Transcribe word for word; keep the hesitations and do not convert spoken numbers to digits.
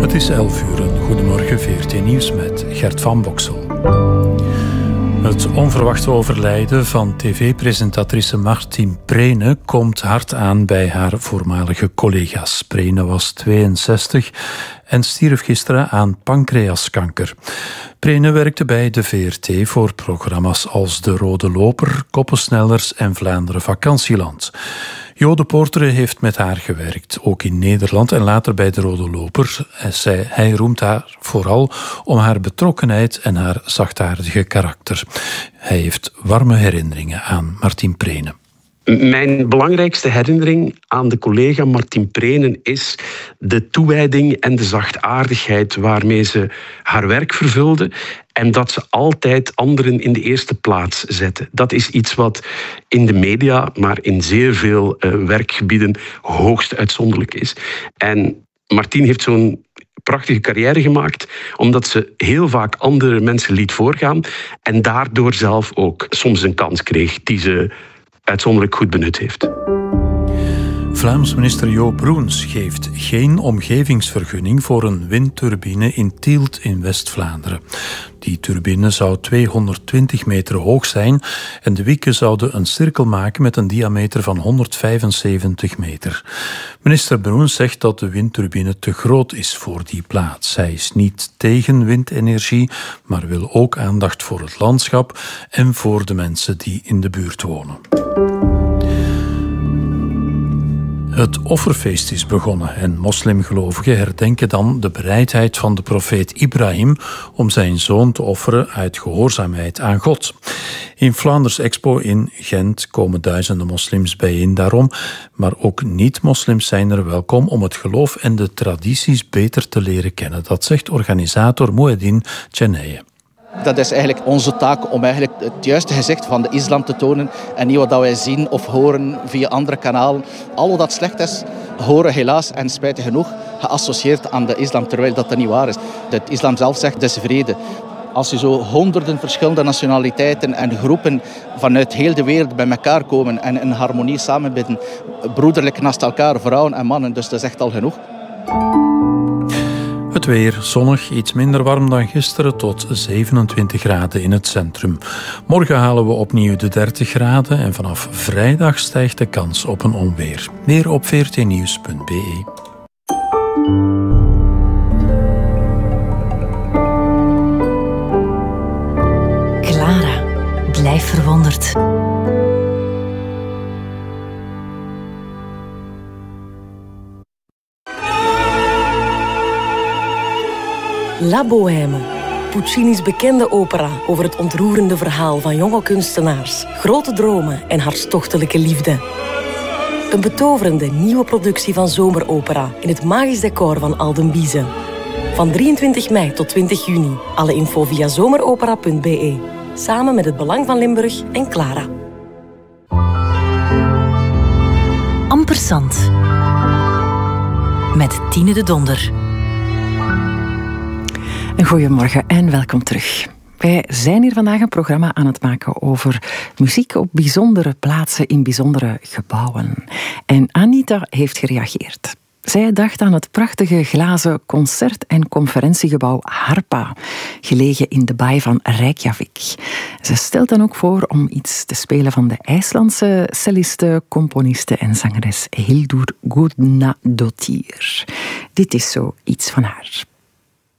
Het is elf uur. Goedemorgen, V R T Nieuws met Gert van Boksel. Het onverwachte overlijden van tv-presentatrice Martien Prene komt hard aan bij haar voormalige collega's. Prene was tweeënzestig en stierf gisteren aan pancreaskanker. Prene werkte bij de V R T voor programma's als De Rode Loper, Koppensnellers en Vlaanderen Vakantieland. Jo de Poortere heeft met haar gewerkt, ook in Nederland en later bij De Rode Loper. Hij, hij roemt haar vooral om haar betrokkenheid en haar zachtaardige karakter. Hij heeft warme herinneringen aan Martien Prene. Mijn belangrijkste herinnering aan de collega Martien Prene is de toewijding en de zachtaardigheid waarmee ze haar werk vervulde en dat ze altijd anderen in de eerste plaats zette. Dat is iets wat in de media, maar in zeer veel uh, werkgebieden hoogst uitzonderlijk is. En Martien heeft zo'n prachtige carrière gemaakt, omdat ze heel vaak andere mensen liet voorgaan en daardoor zelf ook soms een kans kreeg die ze uitzonderlijk goed benut heeft. Vlaams minister Jo Broens geeft geen omgevingsvergunning voor een windturbine in Tielt in West-Vlaanderen. Die turbine zou tweehonderdtwintig meter hoog zijn en de wieken zouden een cirkel maken met een diameter van honderdvijfenzeventig meter. Minister Broens zegt dat de windturbine te groot is voor die plaats. Hij is niet tegen windenergie, maar wil ook aandacht voor het landschap en voor de mensen die in de buurt wonen. Het offerfeest is begonnen en moslimgelovigen herdenken dan de bereidheid van de profeet Ibrahim om zijn zoon te offeren uit gehoorzaamheid aan God. In Vlaanders Expo in Gent komen duizenden moslims bijeen daarom, maar ook niet-moslims zijn er welkom om het geloof en de tradities beter te leren kennen. Dat zegt organisator Moueddin Tcheneye. Dat is eigenlijk onze taak om eigenlijk het juiste gezicht van de islam te tonen en niet wat wij zien of horen via andere kanalen. Al wat dat slecht is, horen helaas en spijtig genoeg geassocieerd aan de islam, terwijl dat, dat niet waar is. De islam zelf zegt, het is vrede. Als je zo honderden verschillende nationaliteiten en groepen vanuit heel de wereld bij elkaar komen en in harmonie samenbidden, broederlijk naast elkaar, vrouwen en mannen, dus dat is echt al genoeg. Het weer zonnig, iets minder warm dan gisteren, tot zevenentwintig graden in het centrum. Morgen halen we opnieuw de dertig graden en vanaf vrijdag stijgt de kans op een onweer. Meer op v r t nieuws punt b e. Clara, blijf verwonderd. La Bohème, Puccini's bekende opera over het ontroerende verhaal van jonge kunstenaars, grote dromen en hartstochtelijke liefde. Een betoverende nieuwe productie van zomeropera in het magisch decor van Alden Biezen. Van drieëntwintig mei tot twintig juni. Alle info via zomeropera punt b e. Samen met het Belang van Limburg en Clara. Ampersand. Met Tine de Donder. Goedemorgen en welkom terug. Wij zijn hier vandaag een programma aan het maken over muziek op bijzondere plaatsen in bijzondere gebouwen. En Anita heeft gereageerd. Zij dacht aan het prachtige glazen concert- en conferentiegebouw Harpa, gelegen in de baai van Reykjavik. Ze stelt dan ook voor om iets te spelen van de IJslandse celliste, componiste en zangeres Hildur Guðnadóttir. Dit is zo iets van haar.